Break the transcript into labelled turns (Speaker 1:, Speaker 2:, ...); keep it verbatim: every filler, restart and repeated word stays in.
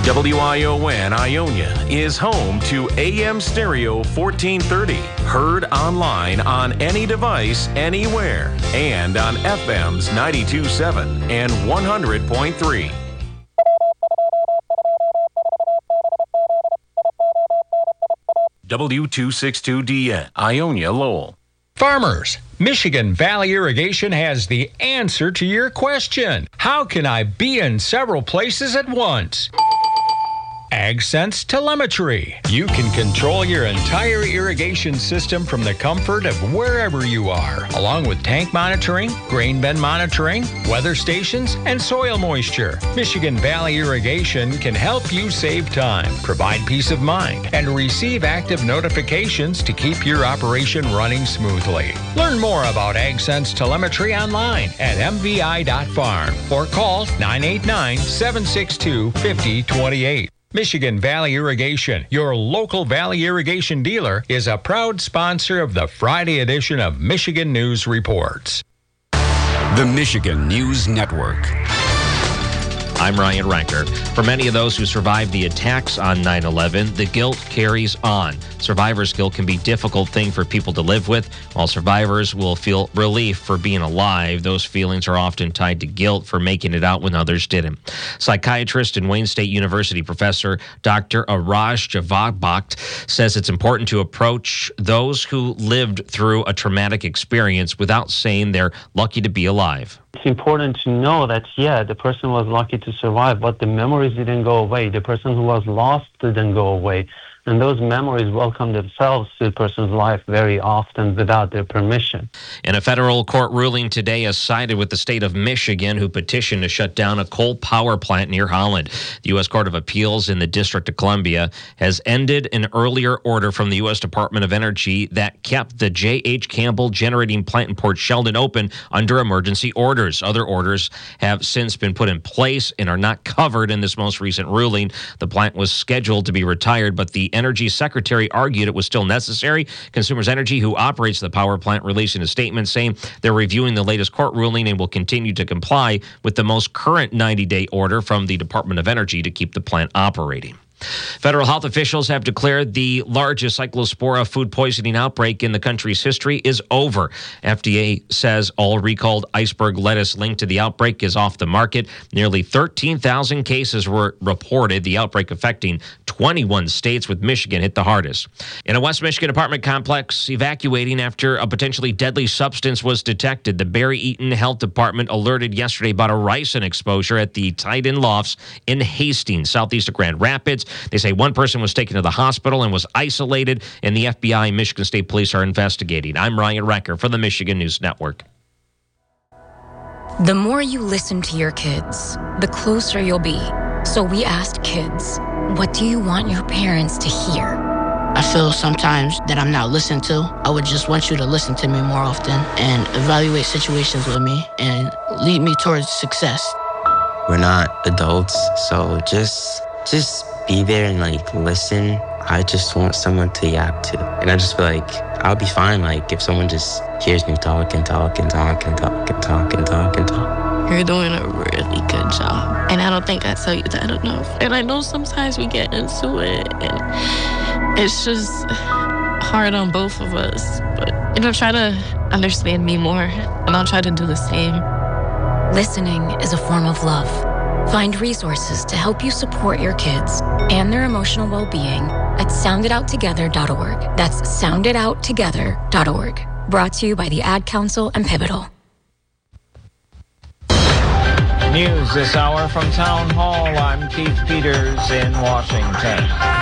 Speaker 1: W I O N Ionia is home to A M Stereo fourteen thirty, heard online on any device, anywhere, and on F M's ninety-two point seven and one hundred point three. W two sixty-two D N, Ionia, Lowell.
Speaker 2: Farmers, Michigan Valley Irrigation has the answer to your question. How can I be in several places at once? AgSense Telemetry. You can control your entire irrigation system from the comfort of wherever you are, along with tank monitoring, grain bin monitoring, weather stations, and soil moisture. Michigan Valley Irrigation can help you save time, provide peace of mind, and receive active notifications to keep your operation running smoothly. Learn more about AgSense Telemetry online at m v i dot farm or call nine eight nine, seven six two, five zero two eight. Michigan Valley Irrigation, your local Valley Irrigation dealer, is a proud sponsor of the Friday edition of Michigan News Reports.
Speaker 3: The Michigan News Network.
Speaker 4: I'm Ryan Ranker. For many of those who survived the attacks on nine eleven, the guilt carries on. Survivor's guilt can be a difficult thing for people to live with. While survivors will feel relief for being alive, those feelings are often tied to guilt for making it out when others didn't. Psychiatrist and Wayne State University professor Doctor Araj Javabakht says it's important to approach those who lived through a traumatic experience without saying they're lucky to be alive.
Speaker 5: It's important to know that, yeah, the person was lucky to survive, but the memories didn't go away. The person who was lost didn't go away. And those memories welcome themselves to the person's life very often without their permission.
Speaker 4: In a federal court ruling today, has sided with the state of Michigan, who petitioned to shut down a coal power plant near Holland. The U S Court of Appeals in the District of Columbia has ended an earlier order from the U S Department of Energy that kept the J H. Campbell generating plant in Port Sheldon open under emergency orders. Other orders have since been put in place and are not covered in this most recent ruling. The plant was scheduled to be retired, but the Energy Secretary argued it was still necessary. Consumers Energy, who operates the power plant, released a statement saying they're reviewing the latest court ruling and will continue to comply with the most current ninety-day order from the Department of Energy to keep the plant operating. Federal health officials have declared the largest cyclospora food poisoning outbreak in the country's history is over. F D A says all recalled iceberg lettuce linked to the outbreak is off the market. Nearly thirteen thousand cases were reported, the outbreak affecting twenty-one states, with Michigan hit the hardest. In a West Michigan apartment complex evacuating after a potentially deadly substance was detected, the Barry Eaton Health Department alerted yesterday about a ricin exposure at the Titan Lofts in Hastings, southeast of Grand Rapids. They say one person was taken to the hospital and was isolated, and the F B I and Michigan State Police are investigating. I'm Ryan Recker for the Michigan News Network.
Speaker 6: The more you listen to your kids, the closer you'll be. So we asked kids, what do you want your parents to hear?
Speaker 7: I feel sometimes that I'm not listened to. I would just want you to listen to me more often and evaluate situations with me and lead me towards success.
Speaker 8: We're not adults, so just just be there and like listen. I just want someone to yap to. And I just feel like I'll be fine like if someone just hears me talk and talk and talk and talk and talk and talk and talk.
Speaker 9: You're doing a really good job. And I don't think I tell you that enough. And I know sometimes we get into it and it's just hard on both of us. But you know, try to understand me more and I'll try to do the same.
Speaker 6: Listening is a form of love. Find resources to help you support your kids and their emotional well-being at sound it out together dot org. That's sound it out together dot org. Brought to you by the Ad Council and Pivotal.
Speaker 10: News this hour from Town Hall. I'm Keith Peters in Washington.